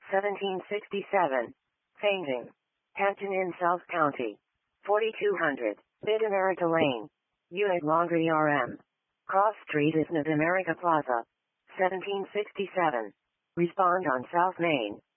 1767. Painting. Hampton Inn, South County. 4200. Mid-America Lane. Unit Laundry RM. Cross Street is Mid-America Plaza. 1767. Respond on South Main.